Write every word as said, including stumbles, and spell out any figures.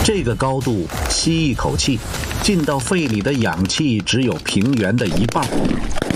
这个高度吸一口气，进到肺里的氧气只有平原的一半。